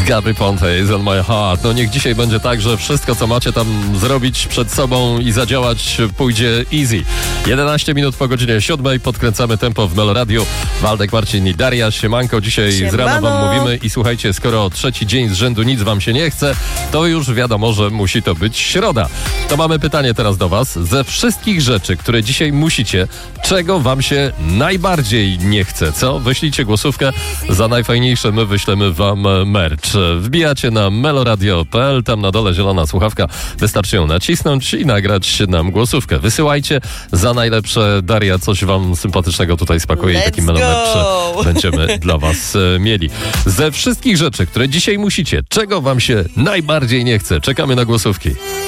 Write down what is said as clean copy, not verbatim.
Gabry Ponte is on my heart. No niech dzisiaj będzie tak, że wszystko, co macie tam zrobić przed sobą i zadziałać, pójdzie easy. 11 minut po godzinie 7. Podkręcamy tempo w Meloradiu. Waldek, Marcin i Daria. Siemanko. Dzisiaj z rana wam mówimy i słuchajcie, skoro trzeci dzień z rzędu nic wam się nie chce, to już wiadomo, że musi to być środa. To mamy pytanie teraz do was. Ze wszystkich rzeczy, które dzisiaj musicie, czego wam się najbardziej nie chce, co? Wyślijcie głosówkę. Za najfajniejsze my wyślemy wam merch. Wbijacie na meloradio.pl, tam na dole zielona słuchawka. Wystarczy ją nacisnąć i nagrać nam głosówkę. Wysyłajcie. Za najlepsze Daria coś wam sympatycznego tutaj spakuje i taki melomerch będziemy dla was mieli. Ze wszystkich rzeczy, które dzisiaj musicie, czego wam się najbardziej nie chce, czekamy na głosówki.